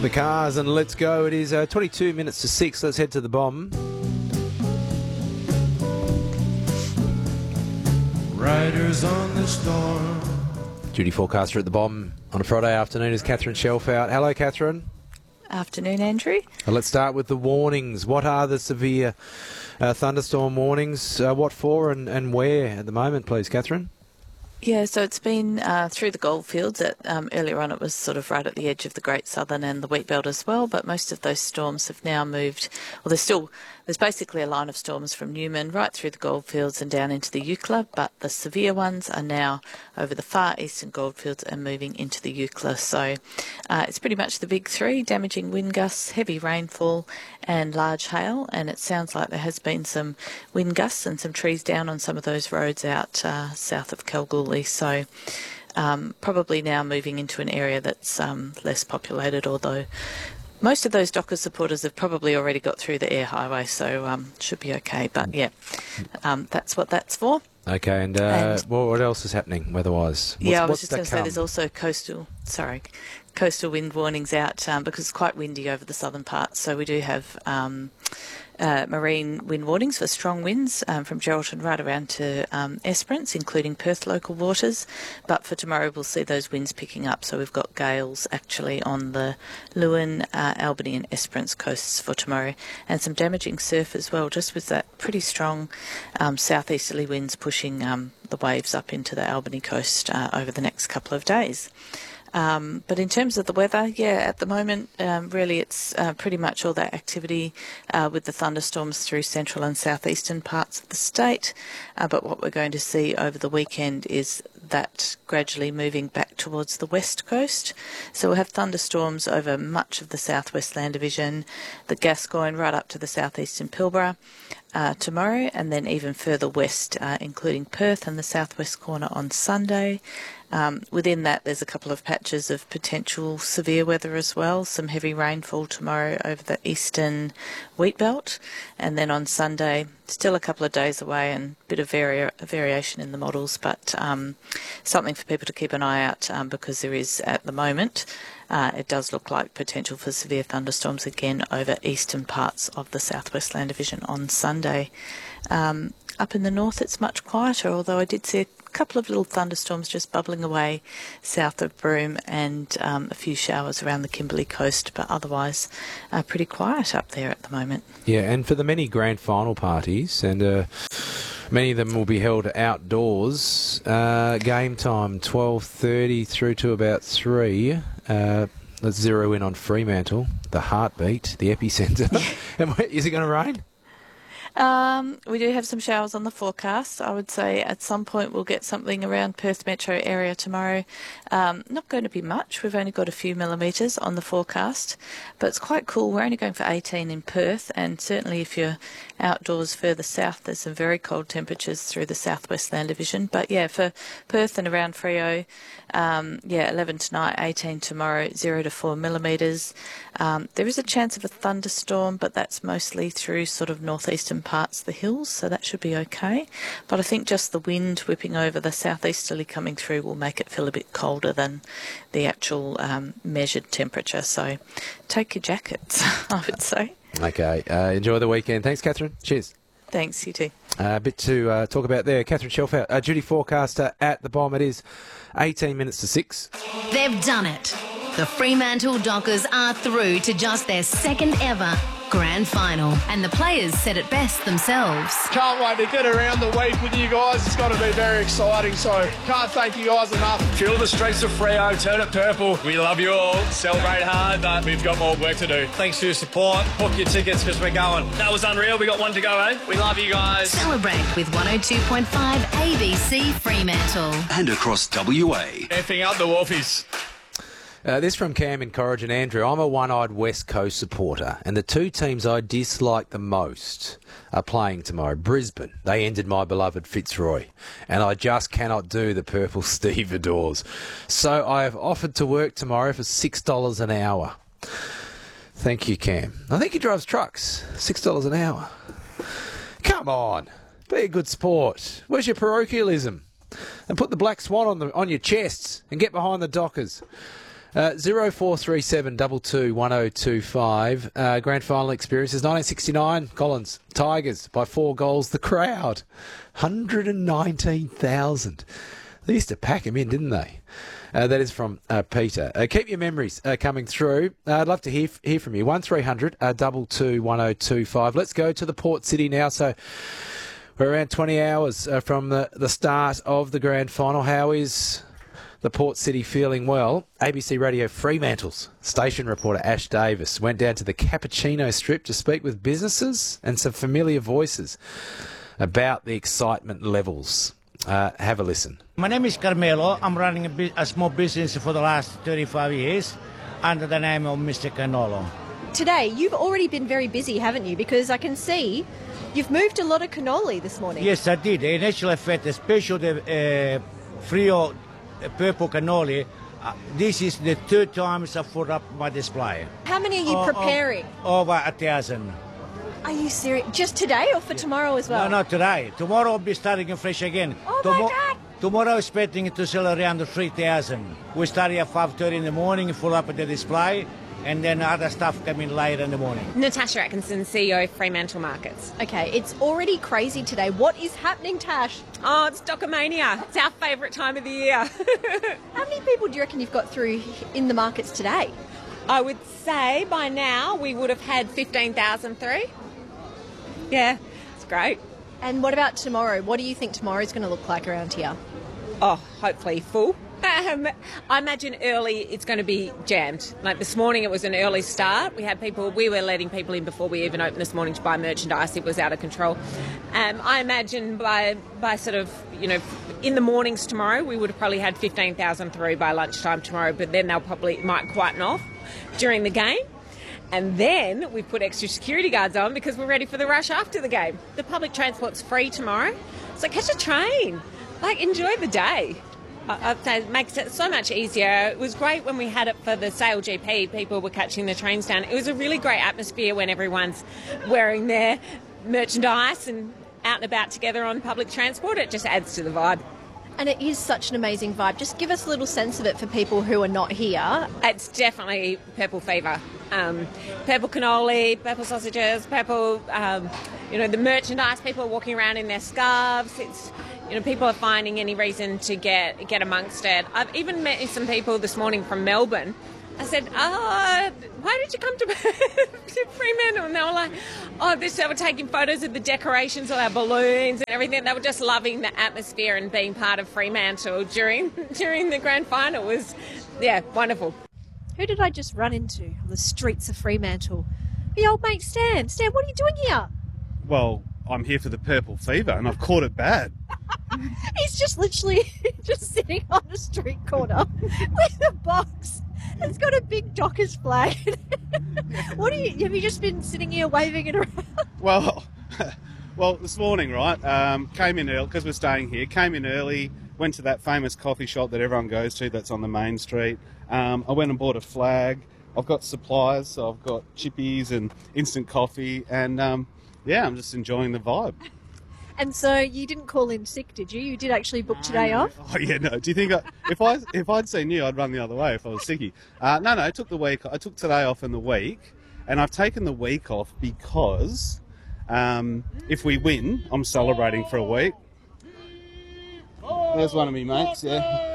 The cars, and let's go. It is 22 minutes to 6. Let's head to the bomb. Riders on the storm. Duty forecaster at the bomb on a Friday afternoon is Catherine Shelfout. Hello, Catherine. Afternoon, Andrew. Let's start with the warnings. What are the severe thunderstorm warnings? What for and where at the moment, please, Catherine? Yeah, so it's been through the goldfields. Earlier on it was sort of right at the edge of the Great Southern and the Wheatbelt as well, but most of those storms have now moved. Well, there's basically a line of storms from Newman right through the goldfields and down into the Eucla, but the severe ones are now over the far eastern goldfields and moving into the Eucla. So it's pretty much the big three: damaging wind gusts, heavy rainfall and large hail. And it sounds like there has been some wind gusts and some trees down on some of those roads out south of Kalgoorlie. So probably now moving into an area that's less populated, although most of those Dockers supporters have probably already got through the air highway, so should be okay. But yeah, that's what that's for. Okay, and what else is happening weather-wise? I was just going to say there's also coastal wind warnings out because it's quite windy over the southern parts. So we do have marine wind warnings for strong winds from Geraldton right around to Esperance, including Perth local waters. But for tomorrow, we'll see those winds picking up. So we've got gales actually on the Lewin, Albany and Esperance coasts for tomorrow, and some damaging surf as well, just with that pretty strong southeasterly winds pushing the waves up into the Albany coast over the next couple of days. But in terms of the weather, at the moment, really it's pretty much all that activity with the thunderstorms through central and southeastern parts of the state. But what we're going to see over the weekend is that gradually moving back towards the west coast. So we'll have thunderstorms over much of the southwest land division, the Gascoyne right up to the southeastern Pilbara tomorrow, and then even further west, including Perth and the southwest corner on Sunday. Within that, there's a couple of patches of potential severe weather as well. Some heavy rainfall tomorrow over the eastern Wheatbelt. And then on Sunday, still a couple of days away and a bit of variation in the models, but something for people to keep an eye out because there is, at the moment, it does look like potential for severe thunderstorms again over eastern parts of the southwest land division on Sunday. Up in the north, it's much quieter, although I did see a couple of little thunderstorms just bubbling away south of Broome and a few showers around the Kimberley coast, but otherwise pretty quiet up there at the moment. Yeah, and for the many grand final parties, and many of them will be held outdoors, game time 12:30 through to about 3. Let's zero in on Fremantle, the heartbeat, the epicentre. Is it going to rain? We do have some showers on the forecast. I would say at some point we'll get something around Perth metro area tomorrow. Not going to be much. We've only got a few millimetres on the forecast, but it's quite cool. We're only going for 18 in Perth, and certainly if you're outdoors further south, there's some very cold temperatures through the southwest land division. But yeah, for Perth and around Freo, 11 tonight, 18 tomorrow, 0 to 4 millimetres. There is a chance of a thunderstorm, but that's mostly through sort of northeastern parts of the hills, so that should be okay. But I think just the wind whipping over the southeasterly coming through will make it feel a bit colder than the actual measured temperature. So take your jackets, I would say. Okay, enjoy the weekend. Thanks, Catherine. Cheers. Thanks, you too. A bit to talk about there. Catherine Shelfout, duty forecaster at the bomb. It is 18 minutes to 6. They've done it. The Fremantle Dockers are through to just their second ever grand final, and the players said it best themselves. Can't wait to get around the week with you guys. It's going to be very exciting, so can't thank you guys enough. Feel the streets of Freo, turn it purple. We love you all. Celebrate hard, but we've got more work to do. Thanks for your support. Book your tickets because we're going. That was unreal. We got one to go, eh? We love you guys. Celebrate with 102.5 ABC Fremantle. And across WA. Effing up the Wolfies. This from Cam in Corrigin and Andrew. I'm a one-eyed West Coast supporter, and the two teams I dislike the most are playing tomorrow. Brisbane, they ended my beloved Fitzroy, and I just cannot do the purple stevedores. So I have offered to work tomorrow for $6 an hour. Thank you, Cam. I think he drives trucks. $6 an hour. Come on. Be a good sport. Where's your parochialism? And put the black swan on your chests and get behind the Dockers. 0437 22 1025. Grand final experiences 1969. Collins Tigers by 4 goals. The crowd 119,000. They used to pack them in, didn't they? That is from Peter. Keep your memories coming through. I'd love to hear from you. 1300 22 1025. Let's go to the Port City now. So we're around 20 hours from the start of the grand final. How is the Port City feeling? Well, ABC Radio Fremantle's station reporter Ash Davis went down to the Cappuccino Strip to speak with businesses and some familiar voices about the excitement levels. Have a listen. My name is Carmelo. I'm running a small business for the last 35 years under the name of Mr. Canolo. Today, you've already been very busy, haven't you? Because I can see you've moved a lot of cannoli this morning. Yes, I did. In actual fact, especially the Frio purple cannoli, this is the 3rd time I put up my display. How many are you preparing? Over 1,000. Are you serious? Just today or for tomorrow as well? No, not today. Tomorrow I'll be starting fresh again. Oh, my God! Tomorrow I'm expecting to sell around 3,000. We start at 5:30 in the morning, full up the display, and then other stuff coming later in the morning. Natasha Atkinson, CEO of Fremantle Markets. Okay, it's already crazy today. What is happening, Tash? Oh, it's Dockermania. It's our favourite time of the year. How many people do you reckon you've got through in the markets today? I would say by now we would have had 15,000 through. Yeah, it's great. And what about tomorrow? What do you think tomorrow's going to look like around here? Oh, hopefully full. I imagine early it's going to be jammed. Like this morning it was an early start. We were letting people in before we even opened this morning to buy merchandise. It was out of control. I imagine by sort of, in the mornings tomorrow we would have probably had 15,000 through by lunchtime tomorrow, but then they'll probably might quieten off during the game. And then we've put extra security guards on because we're ready for the rush after the game. The public transport's free tomorrow, so catch a train. Enjoy the day. I'd say it makes it so much easier. It was great when we had it for the Sale GP. People were catching the trains down. It was a really great atmosphere when everyone's wearing their merchandise and out and about together on public transport. It just adds to the vibe. And it is such an amazing vibe. Just give us a little sense of it for people who are not here. It's definitely purple fever. Purple cannoli, purple sausages, purple, the merchandise. People are walking around in their scarves. It's, people are finding any reason to get amongst it. I've even met some people this morning from Melbourne. I said, why did you come to Fremantle? And they were like, they were taking photos of the decorations of our balloons and everything. They were just loving the atmosphere and being part of Fremantle during the grand final. It was, wonderful. Who did I just run into on the streets of Fremantle? The old mate Stan. Stan, what are you doing here? Well, I'm here for the purple fever and I've caught it bad. He's just literally just sitting on a street corner with a box. It's got a big Dockers flag. Have you just been sitting here waving it around? Well, this morning, right, came in early, because we're staying here, came in early, went to that famous coffee shop that everyone goes to that's on the main street. I went and bought a flag. I've got supplies, so I've got chippies and instant coffee, and I'm just enjoying the vibe. And so you didn't call in sick, did you? You did actually book today off? Oh, yeah, no. Do you think if I'd seen you, I'd run the other way if I was sicky? No, I took the week. I took today off in the week, and I've taken the week off because if we win, I'm celebrating for a week. There's one of me mates,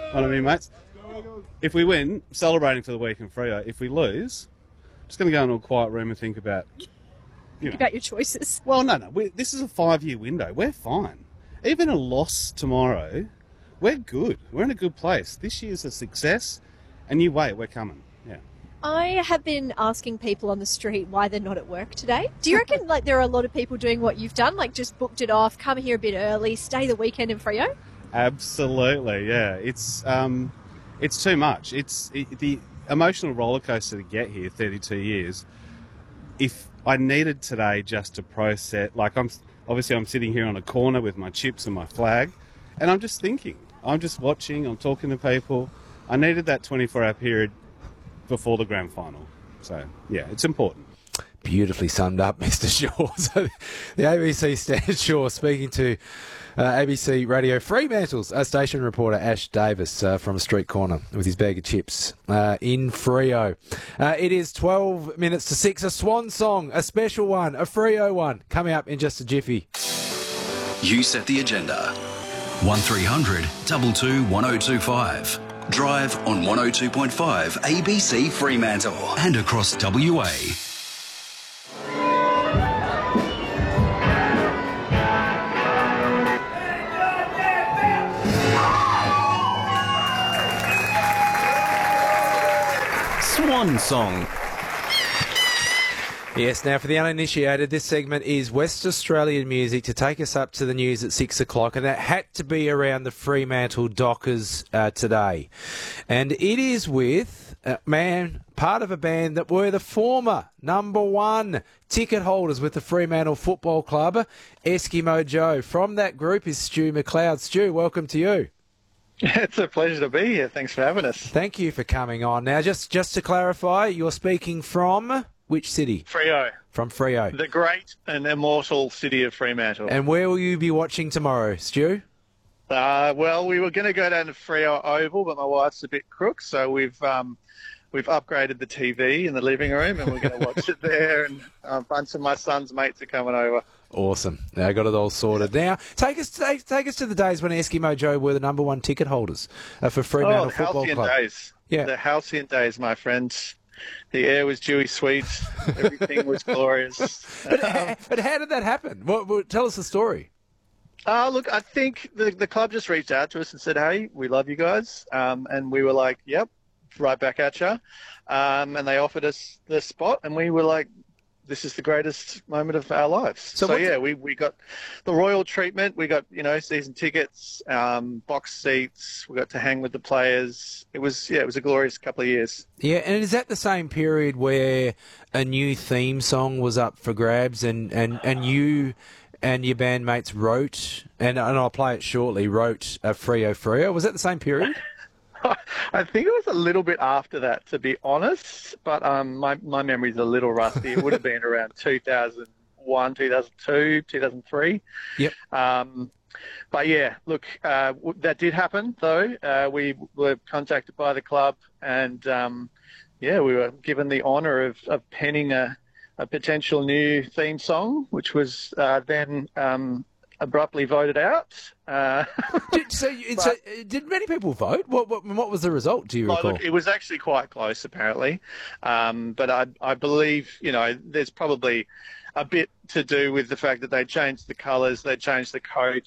If we win, celebrating for the week in Freo. If we lose, I'm just going to go into a quiet room and think about... about your choices. Well, no. This is a 5-year window. We're fine. Even a loss tomorrow, we're good. We're in a good place. This year's a success, and you wait, we're coming. Yeah. I have been asking people on the street why they're not at work today. Do you reckon there are a lot of people doing what you've done, like just booked it off, come here a bit early, stay the weekend in Freo? Absolutely, yeah. It's too much. The emotional roller coaster to get here, 32 years. If I needed today just to process, I'm sitting here on a corner with my chips and my flag, and I'm just thinking, I'm just watching, I'm talking to people. I needed that 24-hour period before the grand final. So, yeah, it's important. beautifully summed up, Mr. Shaw. So the ABC Stan Shaw speaking to ABC Radio Fremantle's station reporter Ash Davis from Street Corner with his bag of chips in Freo. It is 12 minutes to 6. A swan song, a special one, a Freo one, coming up in just a jiffy. You set the agenda. 1300 22 1025. Drive on 102.5 ABC Fremantle and across WA. Swan Song. Yes, now for the uninitiated, this segment is West Australian music to take us up to the news at 6 o'clock, and it had to be around the Fremantle Dockers today. And it is with, part of a band that were the former number one ticket holders with the Fremantle Football Club, Eskimo Joe. From that group is Stu McLeod. Stu, welcome to you. It's a pleasure to be here. Thanks for having us. Thank you for coming on. Now, just to clarify, you're speaking from which city? Freo. From Freo. The great and immortal city of Fremantle. And where will you be watching tomorrow, Stu? Well, we were going to go down to Freo Oval, but my wife's a bit crook, so we've upgraded the TV in the living room, and we're going to watch it there. And a bunch of my son's mates are coming over. Awesome. Now I got it all sorted. Now take us to the days when Eskimo Joe were the number one ticket holders for Fremantle Football Club. The halcyon days. Yeah, the halcyon days, my friends. The air was dewy sweet. Everything was glorious. But how did that happen? Tell us the story. Look, I think the club just reached out to us and said, "Hey, we love you guys," and we were like, "Yep, right back at you." And they offered us the spot, and we were like, this is the greatest moment of our lives. So we got the royal treatment. We got, season tickets, box seats. We got to hang with the players. It was a glorious couple of years. Yeah, and is that the same period where a new theme song was up for grabs and you and your bandmates wrote, and I'll play it shortly, wrote Freo Freo? Was that the same period? I think it was a little bit after that, to be honest, but my memory's a little rusty. It would have been around 2001, 2002, 2003. Yep. But yeah, look, that did happen, though. We were contacted by the club, and we were given the honour of penning a potential new theme song, which was then abruptly voted out. Did many people vote? What was the result, do you recall? Look, it was actually quite close, apparently. But I believe, there's probably a bit to do with the fact that they changed the colours, they changed the coach,